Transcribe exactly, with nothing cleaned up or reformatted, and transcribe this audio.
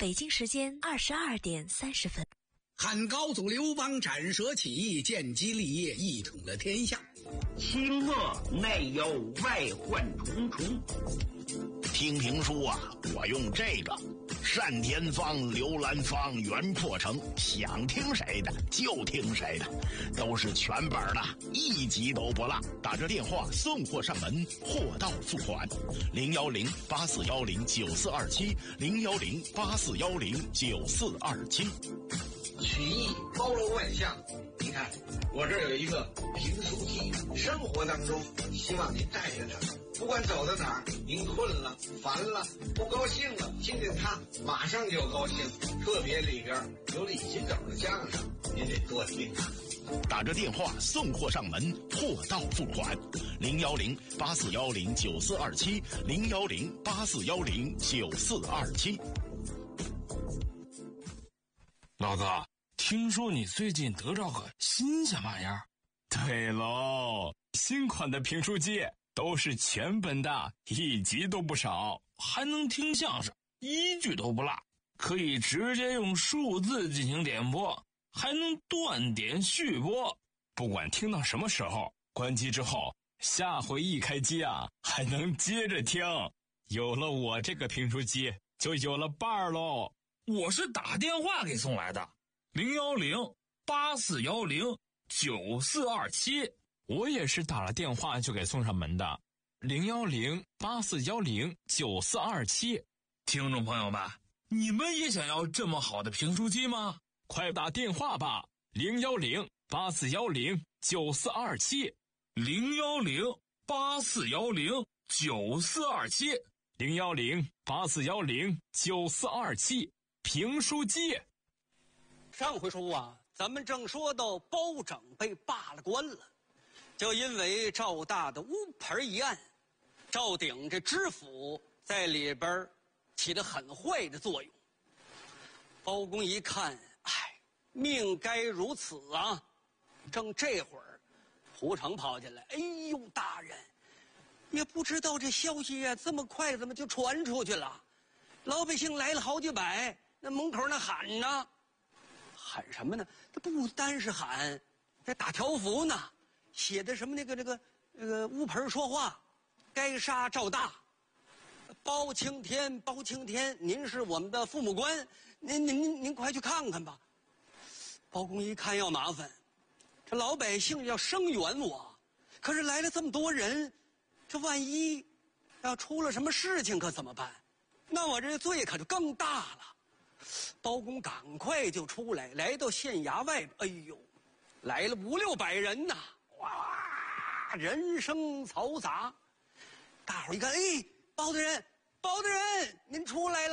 北京时间二十二点三十分。 汉高祖刘邦斩蛇起义，建基立业，一统了天下。 清恶内忧，外患重重。 听评书啊，我用这个单田芳、刘兰芳、袁阔成，想听谁的就听谁的，都是全本的，一集都不落。打着电话送货上门，货到付款。零幺零八四幺零九四二七，零幺零八四幺零九四二七。 曲艺包罗万象，你看我这儿有一个评书机，生活当中希望您带着它，不管走到哪儿，您困了、烦了、不高兴了，听听它，马上就高兴。特别里边有李金斗的相声，您得多听啊。 打着电话送货上门，货到付款。零幺零八四幺零九四二七，零幺零八四幺零九四二七。 老哥，听说你最近得着个新鲜玩意儿？ 对喽，新款的评书机都是全本的，一集都不少， 还能听相声，一句都不落，可以直接用数字进行点播，还能断点续播。 不管听到什么时候，关机之后，下回一开机啊，还能接着听。有了我这个评书机，就有了伴儿喽。 我是打电话给送来的，零幺零八四幺零九四二七。 我也是打了电话就给送上门的，零幺零八四幺零九四二七。 听众朋友们，你们也想要这么好的评书机吗？ 快打电话吧，零幺零八四幺零九四二七， 零幺零八四幺零九四二七， 零幺零八四幺零九四二七。评书机。 上回书啊，咱们正说到包拯被罢了官了，就因为赵大的乌盆一案，赵鼎这知府在里边起了很坏的作用。包公一看，哎，命该如此啊！正这会儿，胡成跑进来，哎呦，大人，也不知道这消息啊这么快怎么就传出去了？老百姓来了好几百。那门口那喊呢，喊什么呢？他不单是喊，还打条幅呢，写的什么那个那个那个乌盆说话，该杀赵大，包青天，包青天，您是我们的父母官，您您您您快去看看吧。包公一看要麻烦，这老百姓要声援我，可是来了这么多人，这万一要出了什么事情可怎么办？那我这罪可就更大了。包公赶快就出来，来到县衙外边，哎呦，来了五六百人呐，哇，人声嘈杂。大伙一看，哎，包大人，包大人，您出来了。